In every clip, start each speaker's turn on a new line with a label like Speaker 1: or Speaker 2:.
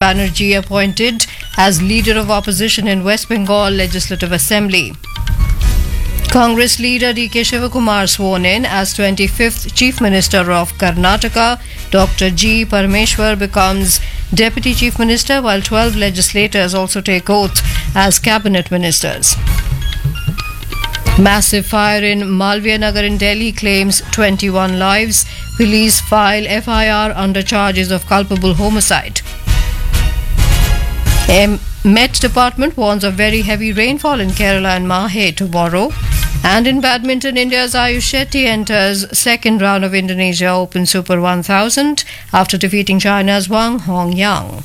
Speaker 1: Banerjee appointed as Leader of Opposition in West Bengal Legislative Assembly. Congress leader D.K. Shivakumar sworn in as 25th Chief Minister of Karnataka. Dr. G. Parameshwar becomes Deputy Chief Minister, while 12 legislators also take oath as Cabinet Ministers. Massive fire in Malviya Nagar in Delhi claims 21 lives. Police file FIR under charges of culpable homicide. Met Department warns of very heavy rainfall in Kerala and Mahe tomorrow. And in badminton, India's Ayush Shetty enters second round of Indonesia Open Super 1000 after defeating China's Wang Hongyang.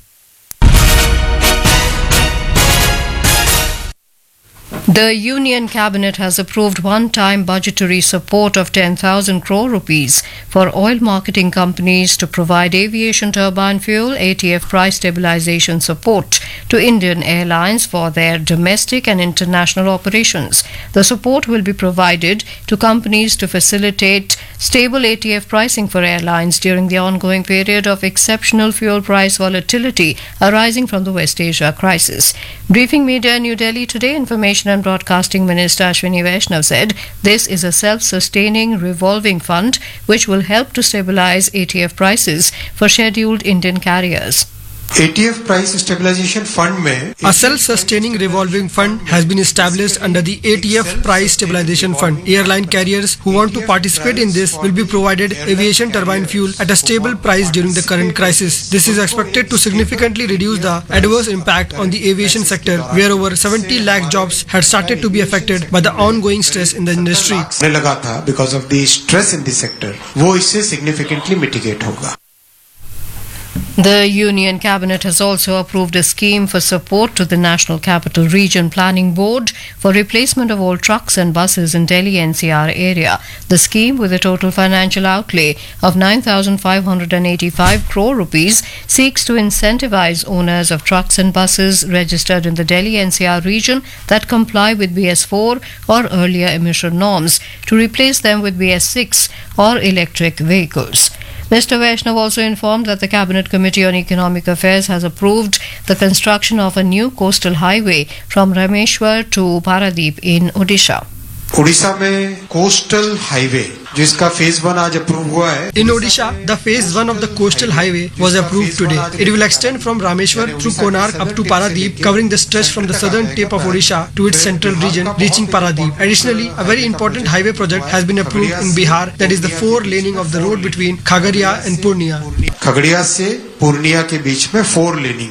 Speaker 1: The Union Cabinet has approved one-time budgetary support of 10,000 crore rupees for oil marketing companies to provide aviation turbine fuel ATF price stabilization support to Indian Airlines for their domestic and international operations. The support will be provided to companies to facilitate stable ATF pricing for airlines during the ongoing period of exceptional fuel price volatility arising from the West Asia crisis. Briefing media in New Delhi today, Information and Broadcasting Minister Ashwini Vaishnav said this is a self-sustaining revolving fund which will help to stabilize ATF prices for scheduled Indian carriers.
Speaker 2: ATF price stabilization fund में
Speaker 3: a self-sustaining revolving fund has been established under the ATF price stabilization fund. Airline carriers who want to participate in this will be provided aviation turbine fuel at a stable price during the current crisis. This is expected to significantly reduce the adverse impact on the aviation sector, where over 70 lakh jobs had started to be affected by the ongoing stress in the industry.
Speaker 2: लगा था because of the stress in the sector, वो इससे significantly mitigate होगा.
Speaker 1: The Union Cabinet has also approved a scheme for support to the National Capital Region Planning Board for replacement of old trucks and buses in Delhi NCR area. The scheme, with a total financial outlay of 9,585 crore rupees, seeks to incentivize owners of trucks and buses registered in the Delhi NCR region that comply with BS4 or earlier emission norms to replace them with BS6 or electric vehicles. Mr. Vaishnav also informed that the Cabinet Committee on Economic Affairs has approved the construction of a new coastal highway from Rameshwar to Paradeep in Odisha.
Speaker 2: Orissa में coastal highway जिसका phase 1 आज approve हुआ है.
Speaker 3: In Odisha, the phase 1 of the coastal highway was approved today. It will extend from Rameshwar through Konark up to Paradeep, covering the stretch from the southern tip of Odisha to its central region, reaching Paradeep. Additionally, a very important highway project has been approved in Bihar, that is the 4-laning of the road between Khagaria and Purnia.
Speaker 2: Khagaria से पूर्णिया के बीच में 4 laning.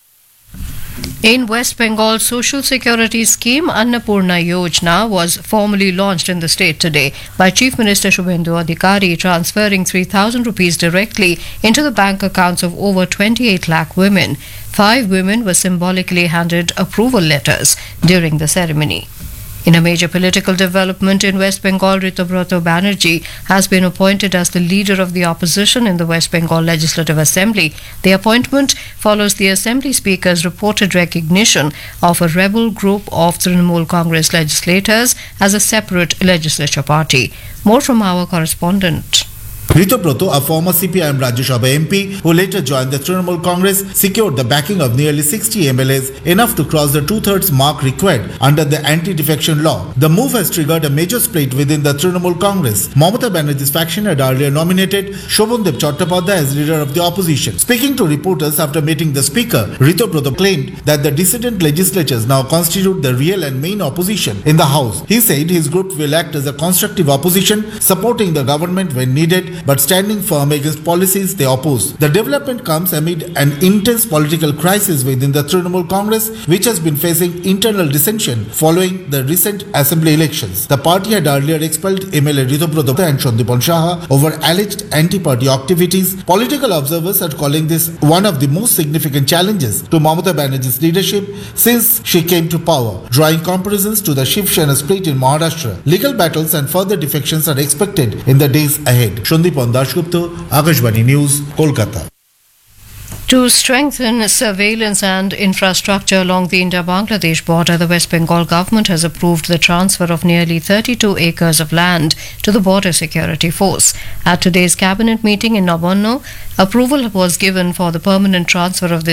Speaker 1: In West Bengal, Social Security Scheme Annapurna Yojana was formally launched in the state today by Chief Minister Shubhendu Adhikari, transferring 3,000 rupees directly into the bank accounts of over 28 lakh women. 5 women were symbolically handed approval letters during the ceremony. In a major political development in West Bengal, Ritubrato Banerjee has been appointed as the leader of the opposition in the West Bengal Legislative Assembly. The appointment follows the Assembly Speaker's reported recognition of a rebel group of Trinamool Congress legislators as a separate legislature party. More from our correspondent.
Speaker 4: Ritubrato, a former CPIM Rajya Sabha MP who later joined the Trinamool Congress, secured the backing of nearly 60 MLAs, enough to cross the 2/3 mark required under the anti-defection law. The move has triggered a major split within the Trinamool Congress. Mamata Banerjee's faction had earlier nominated Shobhandep Chattopadhyay as leader of the opposition. Speaking to reporters after meeting the speaker, Ritubrato claimed that the dissident legislatures now constitute the real and main opposition in the House. He said his group will act as a constructive opposition, supporting the government when needed, but standing firm against policies they oppose. The development comes amid an intense political crisis within the Trinamool Congress, which has been facing internal dissension following the recent assembly elections. The party had earlier expelled MLA Ritubrato and Shandipon Saha over alleged anti-party activities. Political observers are calling this one of the most significant challenges to Mamata Banerjee's leadership since she came to power, drawing comparisons to the Shiv Sena split in Maharashtra. Legal battles and further defections are expected in the days ahead. Shandipon Dashgupta, Akashvani News, Kolkata.
Speaker 1: To strengthen surveillance and infrastructure along the India-Bangladesh border, the West Bengal government has approved the transfer of nearly 32 acres of land to the Border Security Force. At today's cabinet meeting in Nabanno, approval was given for the permanent transfer of this